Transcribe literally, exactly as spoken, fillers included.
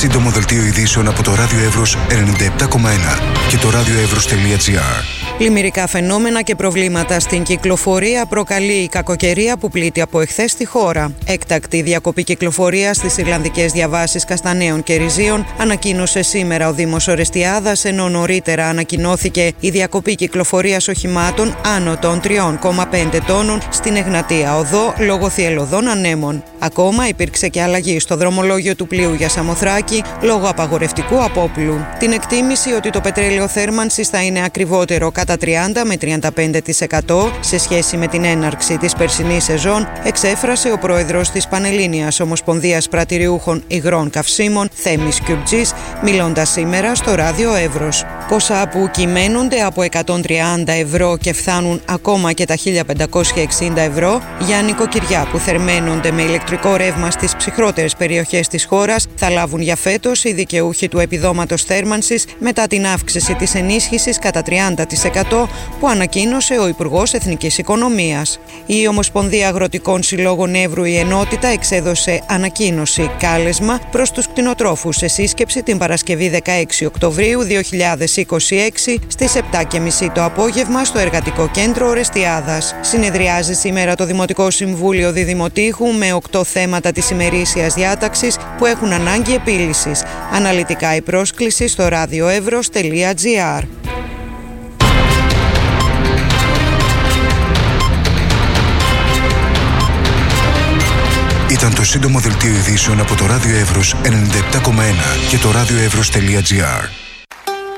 Σύντομο δελτίο ειδήσεων από το Ράδιο Εύρος ενενήντα επτά κόμμα ένα και το radioevros.gr. Πλημμυρικά φαινόμενα και προβλήματα στην κυκλοφορία προκαλεί η κακοκαιρία που πλήττει από εχθές στη χώρα. Έκτακτη διακοπή κυκλοφορίας στις Ιρλανδικές διαβάσεις Καστανέων και Ριζίων ανακοίνωσε σήμερα ο Δήμος Ορεστιάδας, ενώ νωρίτερα ανακοινώθηκε η διακοπή κυκλοφορίας οχημάτων άνω των τρία κόμμα πέντε τόνων στην Εγνατία Οδό λόγω θυελλωδών ανέμων. Ακόμα υπήρξε και αλλαγή στο δρομολόγιο του πλοίου για Σαμοθράκη λόγω απαγορευτικού απόπλου. Την εκτίμηση ότι το πετρέλαιο θέρμανσης θα είναι ακριβότερο κατά τριάντα με τριάντα πέντε τοις εκατό σε σχέση με την έναρξη της περσινής σεζόν εξέφρασε ο πρόεδρος της Πανελλήνιας Ομοσπονδίας Πρατηριούχων Υγρών Καυσίμων, Θέμης Κιουρτζής, μιλώντας σήμερα στο Ράδιο Εύρος. Ποσά που κυμαίνονται από εκατόν τριάντα ευρώ και φτάνουν ακόμα και τα χίλια πεντακόσια εξήντα ευρώ για νοικοκυριά που θερμαίνονται με ηλεκτρικό ρεύμα στις ψυχρότερες περιοχές της χώρας θα λάβουν για φέτος οι δικαιούχοι του επιδόματος θέρμανσης μετά την αύξηση της ενίσχυσης κατά τριάντα τοις εκατό που ανακοίνωσε ο Υπουργός Εθνικής Οικονομίας. Η Ομοσπονδία Αγροτικών Συλλόγων Εύρου η Ενότητα εξέδωσε ανακοίνωση κάλεσμα προς τους κτηνοτρόφους σε σύσκεψη την Παρασκευή δεκαέξι Οκτωβρίου δύο χιλιάδες είκοσι έξι στις επτά και μισή το απόγευμα στο Εργατικό Κέντρο Ορεστιάδας. Συνεδριάζει σήμερα το Δημοτικό Συμβούλιο Διδημοτήχου με οκτώ θέματα της ημερήσιας διάταξης που έχουν ανάγκη επίλυσης. Αναλυτικά η πρόσκληση στο radioevros.gr. Ήταν το σύντομο δελτίο ειδήσεων από το Ράδιο Εύρος ενενήντα επτά κόμμα ένα και το radioevros.gr.